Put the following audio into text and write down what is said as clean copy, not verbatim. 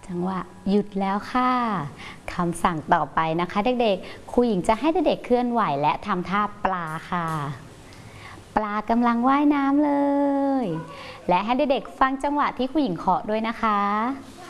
จังหวะหยุดแล้วค่ะคำสั่งต่อไปนะคะเด็กๆครูหญิงจะให้เด็กๆเคลื่อนไหวและทำท่าปลาค่ะปลากำลังว่ายน้ำเลยและให้เด็กๆฟังจังหวะที่ครูหญิงเคาะด้วยนะคะ